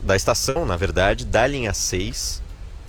da estação, na verdade, da linha 6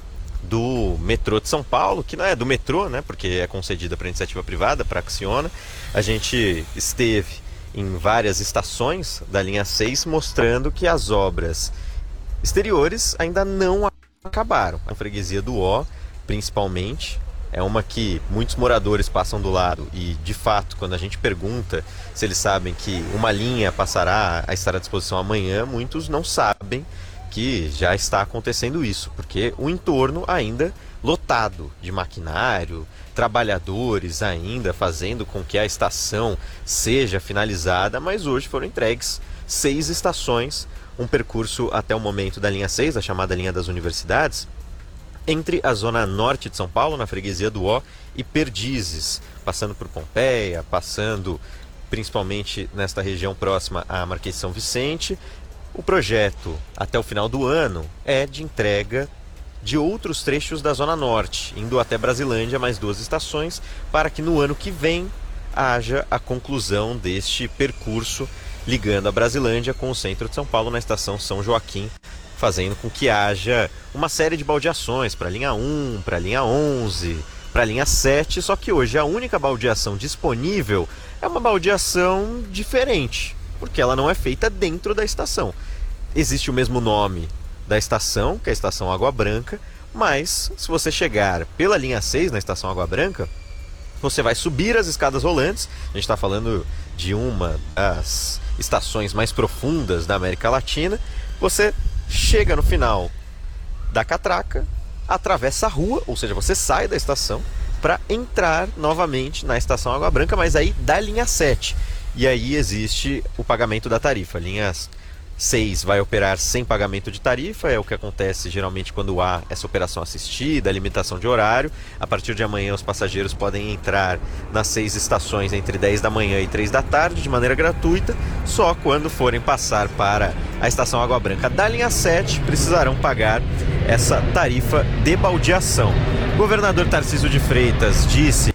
do metrô de São Paulo, que não é do metrô, né, porque é concedida para iniciativa privada, para a Acciona. A gente esteve em várias estações da linha 6 mostrando que as obras exteriores ainda não acabaram. A freguesia do Ó, principalmente, é uma que muitos moradores passam do lado e, de fato, quando a gente pergunta se eles sabem que uma linha passará a estar à disposição amanhã, muitos não sabem que já está acontecendo isso, porque o entorno ainda lotado de maquinário, trabalhadores ainda fazendo com que a estação seja finalizada, mas hoje foram entregues 6 estações, um percurso até o momento da linha 6, a chamada linha das universidades, entre a zona norte de São Paulo, na freguesia do Ó, e Perdizes, passando por Pompeia, passando principalmente nesta região próxima à Marquês de São Vicente. O projeto, até o final do ano, é de entrega de outros trechos da Zona Norte, indo até Brasilândia, mais 2 estações, para que no ano que vem haja a conclusão deste percurso ligando a Brasilândia com o centro de São Paulo na estação São Joaquim, fazendo com que haja uma série de baldeações para a linha 1, para a linha 11, para a linha 7, só que hoje a única baldeação disponível é uma baldeação diferente, porque ela não é feita dentro da estação. Existe o mesmo nome da estação, que é a estação Água Branca, mas se você chegar pela linha 6 na estação Água Branca, você vai subir as escadas rolantes. A gente está falando de uma das estações mais profundas da América Latina. Você chega no final da catraca, atravessa a rua, ou seja, você sai da estação para entrar novamente na estação Água Branca, mas aí da linha 7. E aí existe o pagamento da tarifa. Linha 6 vai operar sem pagamento de tarifa, é o que acontece geralmente quando há essa operação assistida, limitação de horário. A partir de amanhã os passageiros podem entrar nas 6 estações entre 10 da manhã e 3 da tarde de maneira gratuita, só quando forem passar para a estação Água Branca da linha 7 precisarão pagar essa tarifa de baldeação. O governador Tarcísio de Freitas disse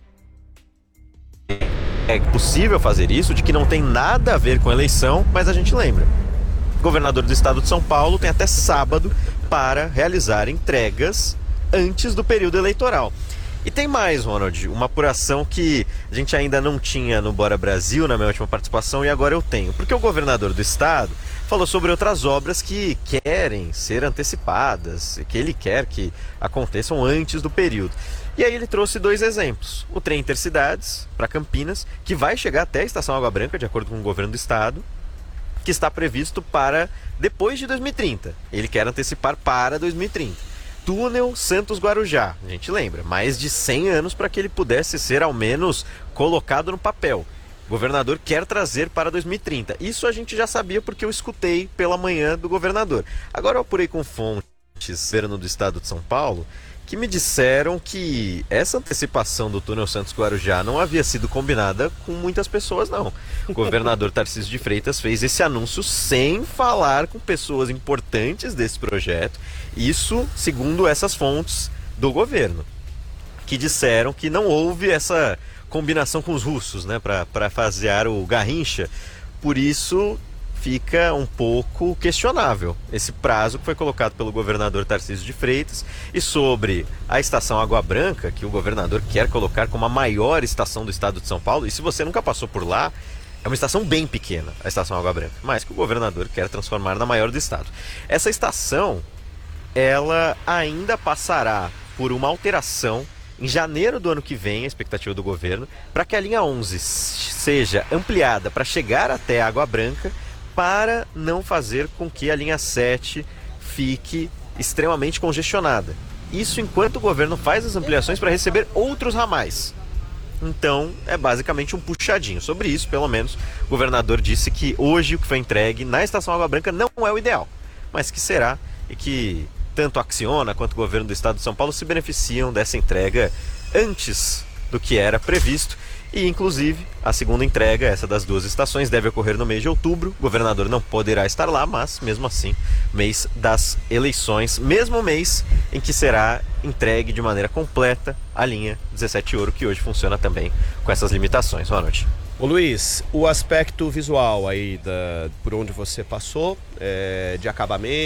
é possível fazer isso, de que não tem nada a ver com a eleição, mas a gente lembra. O governador do estado de São Paulo tem até sábado para realizar entregas antes do período eleitoral. E tem mais, Ronald, uma apuração que a gente ainda não tinha no Bora Brasil, na minha última participação, e agora eu tenho. Porque o governador do estado falou sobre outras obras que querem ser antecipadas, que ele quer que aconteçam antes do período. E aí ele trouxe 2 exemplos. O trem Intercidades, para Campinas, que vai chegar até a estação Água Branca, de acordo com o governo do estado, que está previsto para depois de 2030. Ele quer antecipar para 2030. Túnel Santos-Guarujá, a gente lembra, mais de 100 anos para que ele pudesse ser ao menos colocado no papel. O governador quer trazer para 2030. Isso a gente já sabia porque eu escutei pela manhã do governador. Agora eu apurei com fontes do estado de São Paulo que me disseram que essa antecipação do túnel Santos-Guarujá não havia sido combinada com muitas pessoas, não. O governador Tarcísio de Freitas fez esse anúncio sem falar com pessoas importantes desse projeto. Isso segundo essas fontes do governo, que disseram que não houve essa combinação com os russos, né, para fazer o Garrincha. Por isso fica um pouco questionável esse prazo que foi colocado pelo governador Tarcísio de Freitas. E sobre a estação Água Branca, que o governador quer colocar como a maior estação do estado de São Paulo, e se você nunca passou por lá, é uma estação bem pequena, a estação Água Branca, mas que o governador quer transformar na maior do estado. Essa estação, ela ainda passará por uma alteração em janeiro do ano que vem, a expectativa do governo, para que a linha 11 seja ampliada para chegar até a Água Branca, para não fazer com que a linha 7 fique extremamente congestionada. Isso enquanto o governo faz as ampliações para receber outros ramais. Então, é basicamente um puxadinho. Sobre isso, pelo menos, o governador disse que hoje o que foi entregue na estação Água Branca não é o ideal, mas que será, e que tanto a Acciona quanto o governo do estado de São Paulo se beneficiam dessa entrega antes do que era previsto. E, inclusive, a segunda entrega, essa das 2 estações, deve ocorrer no mês de outubro. O governador não poderá estar lá, mas, mesmo assim, mês das eleições, mesmo mês em que será entregue de maneira completa a linha 17 Ouro, que hoje funciona também com essas limitações. Ronald. Ô Luiz, o aspecto visual aí por onde você passou, de acabamento,